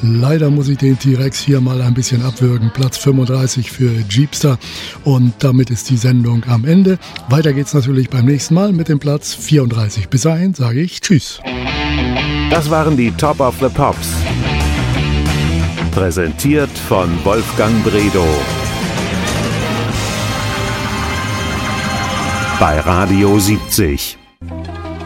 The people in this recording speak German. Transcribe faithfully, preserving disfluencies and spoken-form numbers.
Leider muss ich den T-Rex hier mal ein bisschen abwürgen. Platz fünfunddreißig für Jeepster. Und damit ist die Sendung am Ende. Weiter geht's natürlich beim nächsten Mal mit dem Platz vierunddreißig. Bis dahin sage ich Tschüss. Das waren die Top of the Pops. Präsentiert von Wolfgang Bredow. Bei Radio siebzig.